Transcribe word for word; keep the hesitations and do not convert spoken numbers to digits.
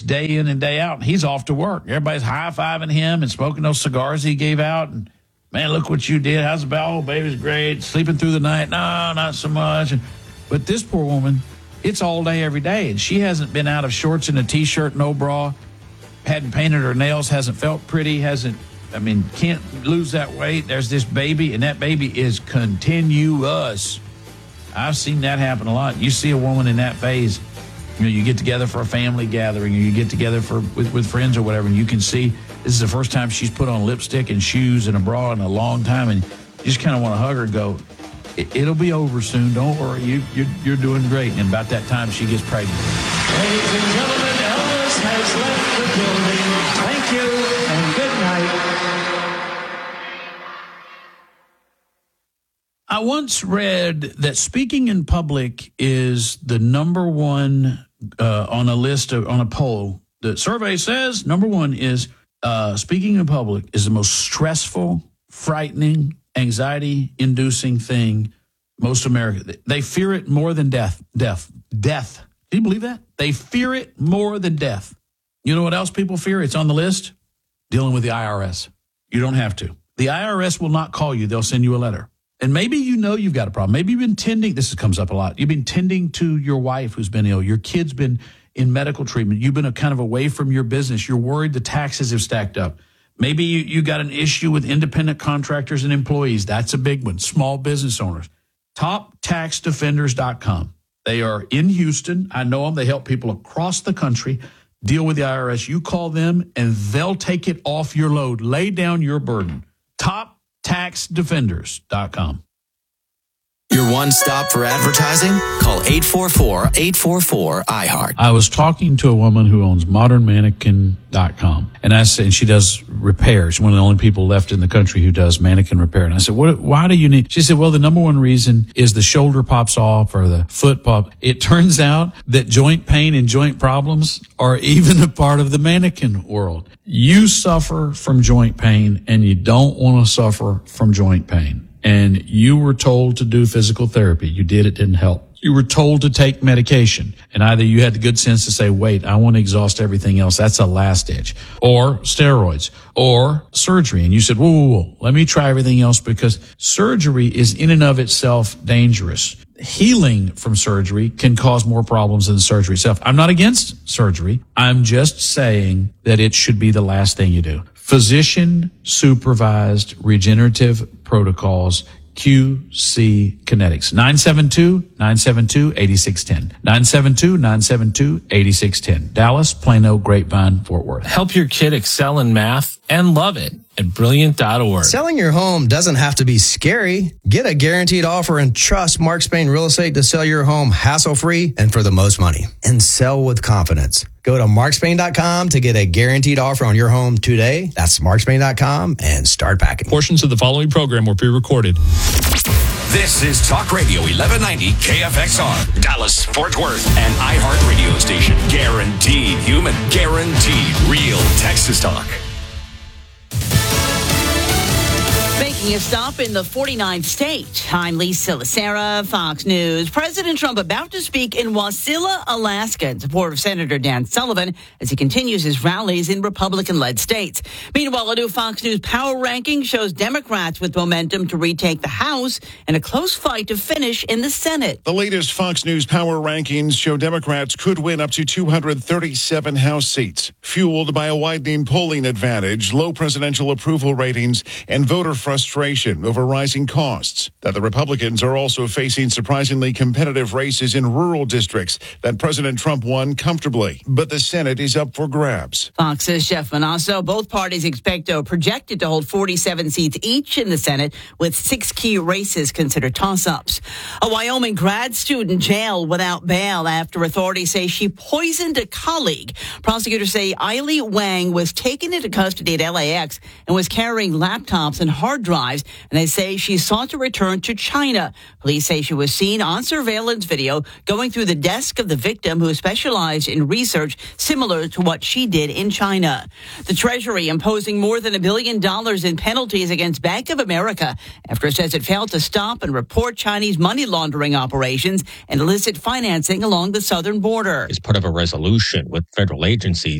day in and day out, and he's off to work. Everybody's high-fiving him and smoking those cigars he gave out. And, man, look what you did. How's the bowel? Baby's great. Sleeping through the night? No, not so much. And, but this poor woman, it's all day, every day, and she hasn't been out of shorts and a T-shirt, no bra, hadn't painted her nails, hasn't felt pretty, hasn't, I mean, can't lose that weight. There's this baby, and that baby is continuous. I've seen that happen a lot. You see a woman in that phase, you know, you get together for a family gathering, or you get together for with, with friends or whatever, and you can see this is the first time she's put on lipstick and shoes and a bra in a long time, and you just kind of want to hug her and go, it, it'll be over soon. Don't worry. You, you're, you're doing great. And about that time, she gets pregnant. Ladies and gentlemen, Elvis has left the building. Thank you and good night. I once read that speaking in public is the number one uh, on a list of, on a poll. The survey says number one is uh, speaking in public is the most stressful, frightening, anxiety-inducing thing most Americans. They fear it more than death. Death. Death. Can you believe that? They fear it more than death. You know what else people fear? It's on the list. Dealing with the I R S. You don't have to. The I R S will not call you. They'll send you a letter. And maybe you know you've got a problem. Maybe you've been tending, this comes up a lot, you've been tending to your wife who's been ill. Your kid's been in medical treatment. You've been a kind of away from your business. You're worried the taxes have stacked up. Maybe you, you got an issue with independent contractors and employees. That's a big one. Small business owners. top tax defenders dot com. They are in Houston. I know them. They help people across the country deal with the I R S. You call them, and they'll take it off your load. Lay down your burden. top tax defenders dot com. Your one stop for advertising? Call eight four four, eight four four, I heart. I was talking to a woman who owns modern mannequin dot com, and I said, and she does repairs. One of the only people left in the country who does mannequin repair. And I said, "What? Why do you need?" She said, "Well, the number one reason is the shoulder pops off or the foot pop." It turns out that joint pain and joint problems are even a part of the mannequin world. You suffer from joint pain, and you don't want to suffer from joint pain. And you were told to do physical therapy. You did, it didn't help. You were told to take medication, and either you had the good sense to say, wait, I want to exhaust everything else. That's a last ditch. Or steroids or surgery. And you said, whoa, whoa, whoa, let me try everything else, because surgery is in and of itself dangerous. Healing from surgery can cause more problems than the surgery itself. I'm not against surgery. I'm just saying that it should be the last thing you do. Physician supervised regenerative protocols, Q C Kinetics. nine seven two, nine seven two, eight six one zero. nine seven two, nine seven two, eight six one zero. Dallas, Plano, Grapevine, Fort Worth. Help your kid excel in math and love it at brilliant dot org. Selling your home doesn't have to be scary. Get a guaranteed offer and trust Mark Spain Real Estate to sell your home hassle-free and for the most money. And sell with confidence. Go to mark spain dot com to get a guaranteed offer on your home today. That's mark spain dot com and start packing. Portions of the following program were pre-recorded. This is Talk Radio eleven ninety K F X R, Dallas, Fort Worth, an iHeart radio station. Guaranteed human, guaranteed real Texas talk. Making a stop in the forty-ninth state. I'm Lisa Lacera, Fox News. President Trump about to speak in Wasilla, Alaska, in support of Senator Dan Sullivan as he continues his rallies in Republican-led states. Meanwhile, a new Fox News power ranking shows Democrats with momentum to retake the House and a close fight to finish in the Senate. The latest Fox News power rankings show Democrats could win up to two hundred thirty-seven House seats, fueled by a widening polling advantage, low presidential approval ratings, and voter frustration over rising costs. That the Republicans are also facing surprisingly competitive races in rural districts that President Trump won comfortably. But the Senate is up for grabs. Fox's Jeff Manasso. Both parties expect or projected to hold forty-seven seats each in the Senate, with six key races considered toss-ups. A Wyoming grad student jailed without bail after authorities say she poisoned a colleague. Prosecutors say Eiley Wang was taken into custody at L A X and was carrying laptops and hard drives, and they say she sought to return to China. Police say she was seen on surveillance video going through the desk of the victim, who specialized in research similar to what she did in China. The Treasury imposing more than a billion dollars in penalties against Bank of America after it says it failed to stop and report Chinese money laundering operations and illicit financing along the southern border. As part of a resolution with federal agencies